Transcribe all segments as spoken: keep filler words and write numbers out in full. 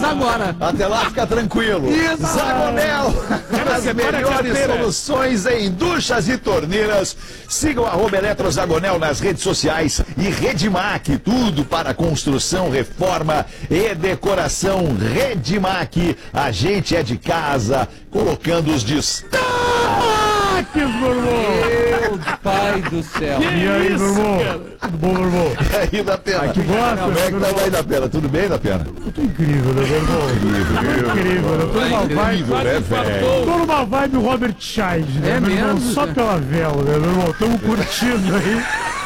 Mas agora. Até lá, fica tranquilo. Isso. Zagonel, as melhores soluções em duchas e torneiras. Sigam arroba Eletrozagonel nas redes sociais e Redmac, tudo para construção, reforma e decoração. Redmac, a gente é de casa, colocando os destaques, meu pai do céu. E aí, meu irmão? Tudo bom, meu irmão? E aí, da Pena? Que gosta, Como é que tá aí, da Pena? Tudo bem, da Pena? Eu tô incrível, né, meu irmão? Incrível, incrível. Eu tô numa vibe, Incrível, né, velho? tô numa vibe Robert Child, né, É meu irmão? mesmo? Só pela vela, né, meu irmão? Tamo curtindo aí.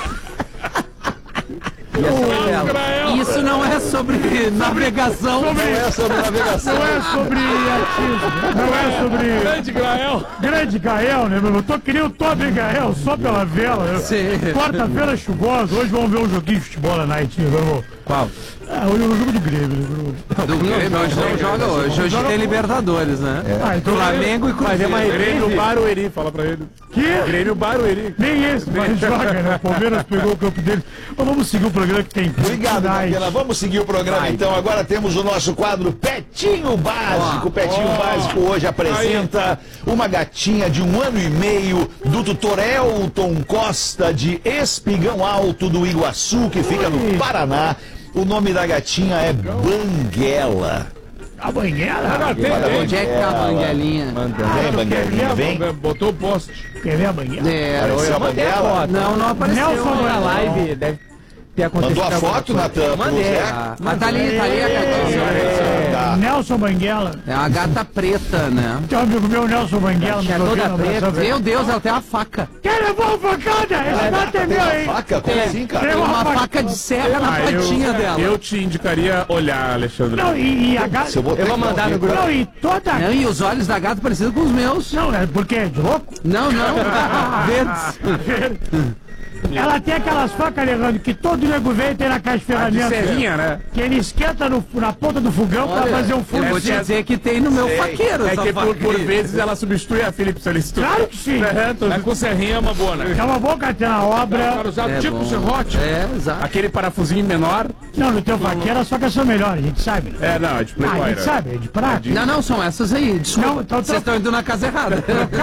Isso não é sobre navegação. Não é sobre navegação. Não é sobre artismo, não é sobre... Grande Grael. Grande Gael, né, meu irmão? Tô querendo Toby Gael só pela vela. né? Sim. Quarta-feira chuvosa, hoje vamos ver um joguinho de futebol na night, né, meu irmão? Qual? Ah, hoje é o jogo do Grêmio, né, meu irmão? Do Grêmio, hoje não joga hoje. Hoje tem Libertadores, né? Ah, então Flamengo e Cruzeiro. Grêmio Barueri, fala pra ele. Que? Grêmio Barueri. Nem esse, mas joga, né? O Palmeiras pegou o campo dele. Mas vamos seguir o programa que tem. Obrigado, Night. Capela. Vamos seguir o programa então. Agora temos o nosso quadro Petinho Básico. Petinho Básico hoje apresenta uma gatinha de um ano e meio do tutor Elton Costa de Espigão Alto do Iguaçu, que fica no Paraná. O nome da gatinha é Banguela. A banheira? Onde é que tá a Banguelinha? Vem, Banguelinha, vem. Botou o poste. Quer ver a banheira? É, Apareceu a Banguela? não, não apareceu. Nelson né? na live deve ter acontecido. Mandou a foto, Natan? Mandei. Ah, Mas tá ali, tá ali a gatinha. Tá. Nelson Banguela. É uma gata preta, né? Tem um amigo meu, Nelson Banguela, no Tinha toda programa. preta. sabe? Meu Deus, ela tem uma faca. Quer levar uma facada? Esse gato é Tem meu, uma hein? faca? Como assim, Tem cara? Tem uma uma faca. faca de serra na patinha dela. Eu te indicaria olhar, Alexandre. Não, e, e a gata... Se eu vou ter Eu vou que mandar ouvir- no grupo. Não, e toda... Não, e os olhos da gata parecidos com os meus. Não, é porque é de louco. Não, não. Verdes. Ela tem aquelas facas, Alejandro, que todo nego velho tem na caixa de De ferramentas. serrinha, né? Que ele esquenta no- na ponta do fogão pra fazer um Eu fogo. vou te dizer que tem no meu faqueiro É essa que por, faca por aí. vezes ela substitui a Philips ali. Claro que sim. Mas com serrinha é uma boa, né? É uma boa carteira na obra. Para usar É tipo bom. serrote. É, exato. Aquele parafusinho menor. Não, no teu faqueira só que é só melhor, a gente sabe. É, não, é de Ah, a Playboy, gente né? sabe, é de prata. Não, não, são essas aí. Desculpa. Não, então Vocês tô- estão indo na casa errada.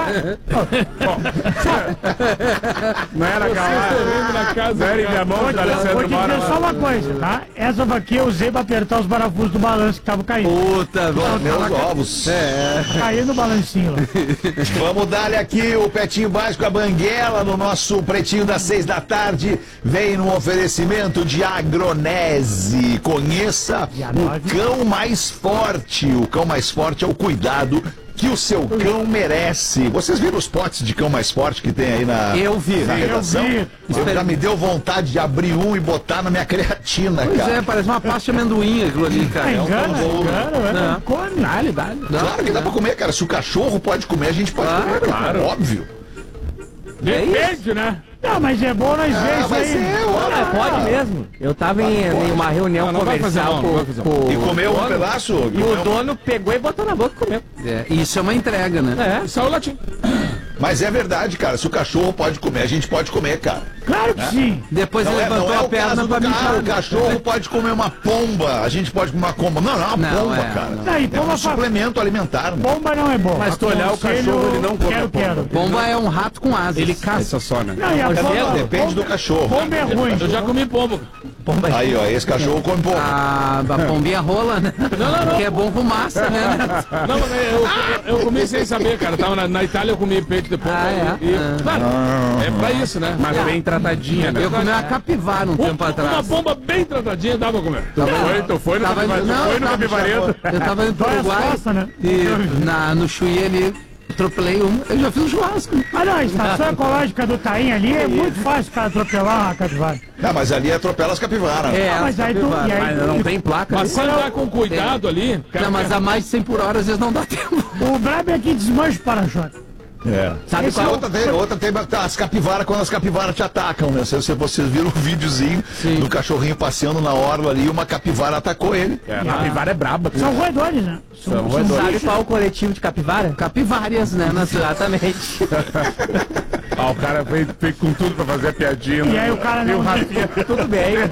Não era aquela. na casa. Não era em minha mão, Vou que te, o Alessandro vou te mora. dizer só uma coisa, tá? Essa faquinha eu usei pra apertar os parafusos do balanço que tava caindo. Puta, vamos. Meus ovos. Caindo no balancinho lá. Vamos dar aqui o Petinho Básico, a Banguela, no nosso Pretinho das seis da tarde. Vem no oferecimento de Agronese. Conheça o cão mais forte. O cão mais forte é o cuidado que o seu cão merece. Vocês viram os potes de cão mais forte que tem aí na, Eu vi. na Eu redação? vi. Eu já me deu vontade de abrir um e botar na minha creatina, Pois cara. é, parece uma pasta de amendoim aquilo ali, cara. Ah, É um engana, pão bom. engana, é. Não. Come. Dá-lhe, dá-lhe. Claro que dá pra comer, cara. Se o cachorro pode comer, a gente pode Claro, comer, cara. claro. Óbvio. Depende, né? Não, mas é bom nós ver Ah, isso mas aí. é, olha. É, pode mesmo. Eu tava em, em uma reunião Não, não vai fazer comercial mal, não vai com, fazer com E o comeu um dono, pedaço? E Comeu o um- dono pegou e botou na boca e comeu. É, isso é uma entrega, né? É. Saiu latim. Mas é verdade, cara. Se o cachorro pode comer, a gente pode comer, cara. Claro que sim. Depois Não ele é, não levantou é a o perna caso do pra me cara. O cachorro pode comer uma pomba. A gente pode comer uma pomba. Não, não é uma Não, pomba, é, cara. não. Não, e É pomba um fa- suplemento alimentar, né? Bomba não é bom. Mas tu olhar o Aconselho, cachorro, ele não come Quero, a pomba. quero. Pomba é um rato com asas. Ele caça só, né? Não, e a pomba, Depende do cachorro. pomba é ruim. Eu já comi pombo. Aí, ó, esse cachorro come pomba. A, a pombinha rola, né? Não, não, não. Que é bom com massa, né? Não, mas eu, eu, eu comi sem saber, cara. Tava na, na Itália, eu comi peito de pombo. Ah, é? E, Ah. claro, é pra isso, né? Mas bem tratadinha, né? Eu comi uma capivara um tempo Uma atrás. pomba bem tratadinha dá pra comer. Tava- Foi, tu foi no tava- capivaredo? não, Foi no tava- capivaredo? Eu tava indo pro Dói as Uruguai costas, né? e na, no Chuí ali, atropelei um. Eu já fiz um churrasco. Ah, não, a estação ecológica do Taim ali é muito fácil o cara atropelar uma capivara. Não, mas ali atropela as capivaras. É, Ah, mas aí tu... capivara. E aí, Mas não tem placa. Mas se andar com cuidado ali... cara, Não, mas a mais de cem por hora às vezes não dá tempo. o brabo é que desmancha o para-choque. É. Sabe Esse qual? é o- Outra tem, outra tem as capivaras, quando as capivaras te atacam, né? Se, se vocês viram um videozinho do cachorrinho passeando na orla ali, uma capivara atacou ele. É, a capivara é braba. cara. São roedores, né? São, são Sabe bichos. qual o coletivo de capivara? Capivárias, né? Na Exatamente. Ah, o cara veio, veio com tudo pra fazer a piadinha. E aí o cara E o não... Rafinha... Tudo bem.